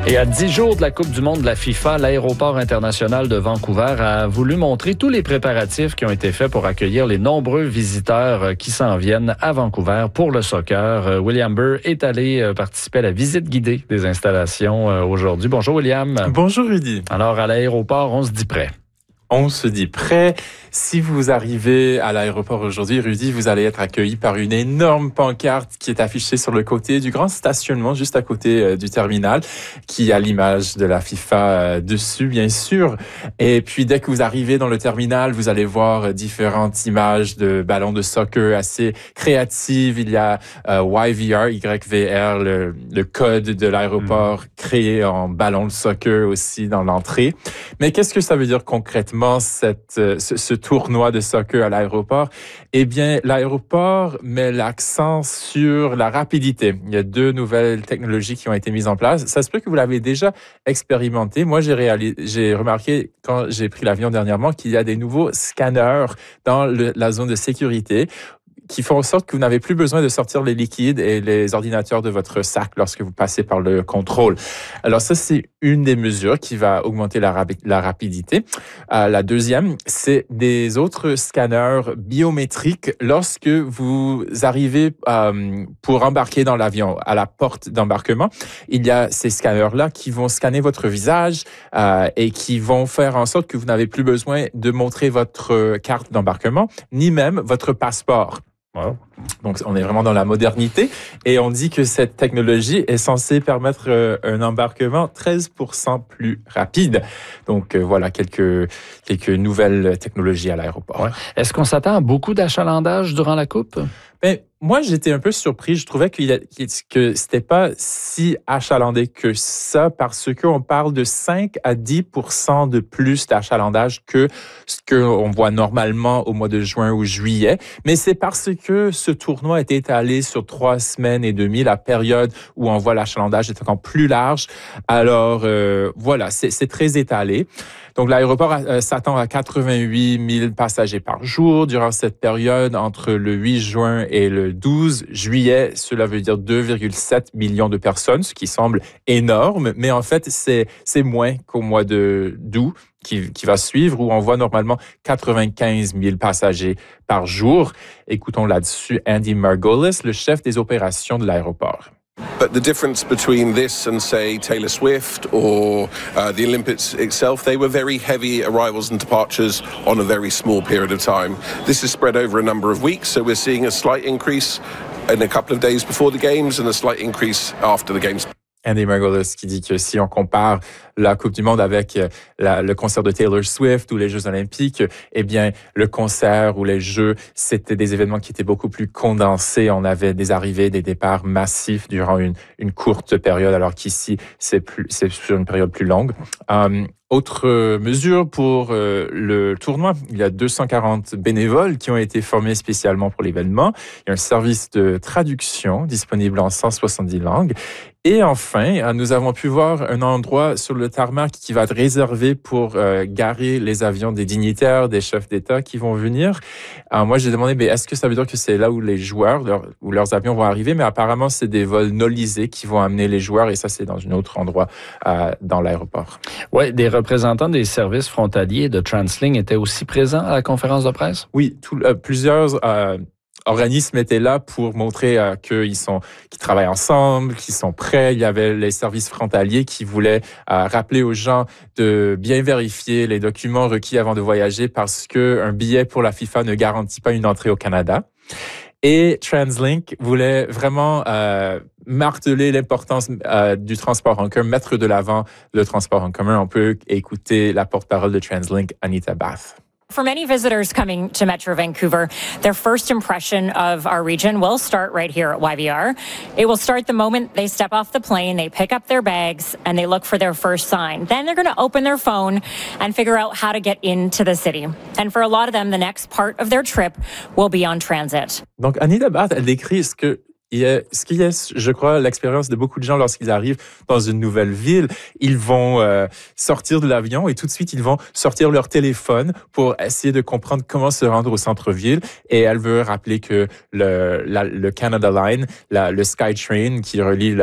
Et à 10 jours de la Coupe du monde de la FIFA, l'aéroport international de Vancouver a voulu montrer tous les préparatifs qui ont été faits pour accueillir les nombreux visiteurs qui s'en viennent à Vancouver pour le soccer. William Burr est allé participer à la visite guidée des installations aujourd'hui. Bonjour William. Bonjour Rudy. Alors à l'aéroport, on se dit prêt. On se dit prêt. Si vous arrivez à l'aéroport aujourd'hui, Rudy, vous allez être accueilli par une énorme pancarte qui est affichée sur le côté du grand stationnement, juste à côté du terminal, qui a l'image de la FIFA dessus, bien sûr. Et puis, dès que vous arrivez dans le terminal, vous allez voir différentes images de ballons de soccer assez créatives. Il y a YVR, le code de l'aéroport créé en ballon de soccer aussi dans l'entrée. Mais qu'est-ce que ça veut dire concrètement? Ce tournoi de soccer à l'aéroport, eh bien, l'aéroport met l'accent sur la rapidité. Il y a 2 nouvelles technologies qui ont été mises en place. Ça se peut que vous l'avez déjà expérimenté. Moi, j'ai remarqué quand j'ai pris l'avion dernièrement qu'il y a des nouveaux scanners dans la zone de sécurité qui font en sorte que vous n'avez plus besoin de sortir les liquides et les ordinateurs de votre sac lorsque vous passez par le contrôle. Alors ça, c'est une des mesures qui va augmenter la rapidité. La deuxième, c'est des autres scanners biométriques lorsque vous arrivez pour embarquer dans l'avion. À la porte d'embarquement, il y a ces scanners-là qui vont scanner votre visage et qui vont faire en sorte que vous n'avez plus besoin de montrer votre carte d'embarquement, ni même votre passeport. Wow. Donc, on est vraiment dans la modernité et on dit que cette technologie est censée permettre un embarquement 13% plus rapide. Donc, voilà quelques nouvelles technologies à l'aéroport. Ouais. Est-ce qu'on s'attend à beaucoup d'achalandage durant la Coupe? Ben, moi, j'étais un peu surpris. Je trouvais que c'était pas si achalandé que ça parce qu'on parle de 5 à 10% de plus d'achalandage que ce qu'on voit normalement au mois de juin ou juillet. Mais c'est parce que ce tournoi est étalé sur 3 semaines et demie. La période où on voit l'achalandage est encore plus large. Alors, voilà, c'est très étalé. Donc, l'aéroport s'attend à 88 000 passagers par jour durant cette période entre le 8 juin et le 12 juillet. Cela veut dire 2,7 millions de personnes, ce qui semble énorme. Mais en fait, c'est moins qu'au mois d'août qui va suivre, où on voit normalement 95 000 passagers par jour. Écoutons là-dessus Andy Margolis, le chef des opérations de l'aéroport. But the difference between this and, say, Taylor Swift or the Olympics itself, they were very heavy arrivals and departures on a very small period of time. This is spread over a number of weeks, so we're seeing a slight increase in a couple of days before the games and a slight increase after the games. Andy Margolis qui dit que si on compare la Coupe du monde avec le concert de Taylor Swift ou les Jeux olympiques, eh bien, le concert ou les Jeux, c'était des événements qui étaient beaucoup plus condensés. On avait des arrivées, des départs massifs durant une courte période, alors qu'ici, c'est sur une période plus longue. Autre mesure pour le tournoi, il y a 240 bénévoles qui ont été formés spécialement pour l'événement. Il y a un service de traduction disponible en 170 langues. Et enfin, nous avons pu voir un endroit sur le tarmac qui va être réservé pour garer les avions des dignitaires, des chefs d'État qui vont venir. Moi, j'ai demandé, est-ce que ça veut dire que c'est là où les joueurs, où leurs avions vont arriver? Mais apparemment, c'est des vols nolisés qui vont amener les joueurs et ça, c'est dans un autre endroit dans l'aéroport. Oui, des représentants des services frontaliers de TransLink étaient aussi présents à la conférence de presse? Oui, plusieurs organismes étaient là pour montrer qu'ils travaillent ensemble, qu'ils sont prêts. Il y avait les services frontaliers qui voulaient rappeler aux gens de bien vérifier les documents requis avant de voyager parce qu'un billet pour la FIFA ne garantit pas une entrée au Canada. Et TransLink voulait vraiment marteler l'importance du transport en commun, mettre de l'avant le transport en commun. On peut écouter la porte-parole de TransLink, Anita Bath. For many visitors coming to Metro Vancouver, their first impression of our region will start right here at YVR. It will start the moment they step off the plane, they pick up their bags, and they look for their first sign. Then they're going to open their phone and figure out how to get into the city. And for a lot of them, the next part of their trip will be on transit. Donc, Anita Bath, elle décrit ce qui est, je crois, l'expérience de beaucoup de gens lorsqu'ils arrivent dans une nouvelle ville. Ils vont sortir de l'avion et tout de suite, ils vont sortir leur téléphone pour essayer de comprendre comment se rendre au centre-ville. Et elle veut rappeler que le Canada Line, le SkyTrain qui relie